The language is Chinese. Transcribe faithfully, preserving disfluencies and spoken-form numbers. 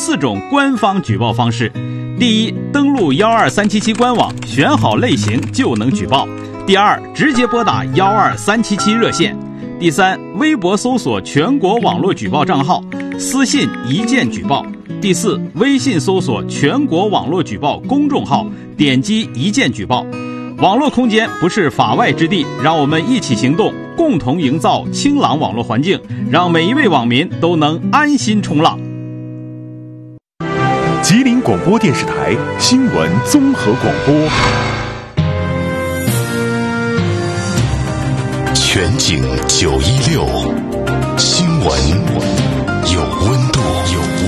四种官方举报方式。第一，登录一二三七七官网，选好类型就能举报。第二，直接拨打一二三七七热线。第三，微博搜索全国网络举报账号，私信一键举报。第四，微信搜索全国网络举报公众号，点击一键举报。网络空间不是法外之地，让我们一起行动，共同营造清朗网络环境，让每一位网民都能安心冲浪。 吉林广播电视台新闻综合广播， 全景九一六，新闻有温度，有。